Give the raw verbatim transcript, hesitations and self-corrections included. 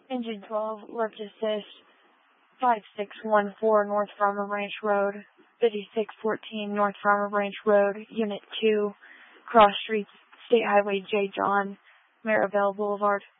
Engine twelve, left assist, five six one four North Farmer Branch Road, fifty-six fourteen North Farmer Branch Road, Unit two, Cross Streets, State Highway J. John, Maribel Boulevard.